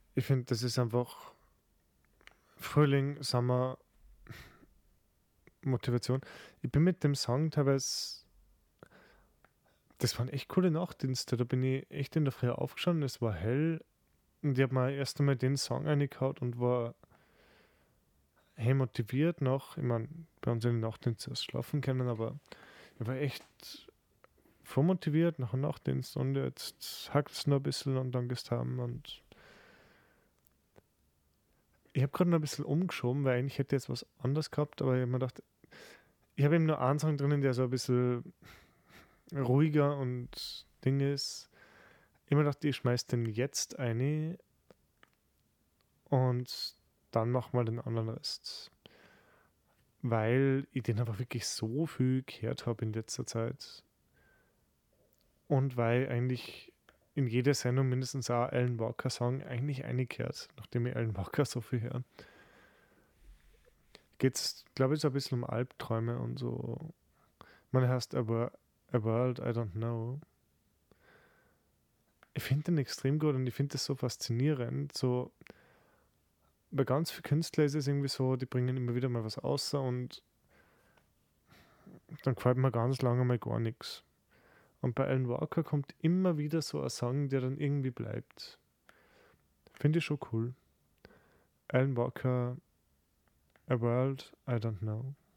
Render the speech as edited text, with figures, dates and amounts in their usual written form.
Ich finde, das ist einfach Frühling, Sommer, Motivation. Ich bin mit dem Song teilweise, das waren echt coole Nachtdienste. Da bin ich echt in der Früh aufgestanden, es war hell und ich habe mal erst einmal den Song reingehauen und war hey motiviert noch. Ich meine, bei uns in den Nachtdienst erst schlafen können, aber ich war echt voll motiviert nach dem Nachtdienst und jetzt hackt es noch ein bisschen und dann gehst du heim und ich habe gerade noch ein bisschen umgeschoben, weil eigentlich hätte ich jetzt was anderes gehabt, aber ich habe mir gedacht, ich habe eben nur einen Song drinnen, der so ein bisschen ruhiger und Ding ist. Ich habe mir gedacht, ich schmeiß den jetzt ein und dann mach mal den anderen Rest. Weil ich den einfach wirklich so viel gehört habe in letzter Zeit. Und weil eigentlich in jeder Sendung mindestens auch Alan Walker Song eigentlich eingekehrt, nachdem ich Alan Walker so viel höre. Geht es, glaube ich, so ein bisschen um Albträume und so. Man heißt aber A World I Don't Know. Ich finde den extrem gut und ich finde das so faszinierend. So, bei ganz vielen Künstlern ist es irgendwie so, die bringen immer wieder mal was außer und dann gefällt mir ganz lange mal gar nichts. Und bei Alan Walker kommt immer wieder so ein Song, der dann irgendwie bleibt. Finde ich schon cool. Alan Walker, A World I Don't Know.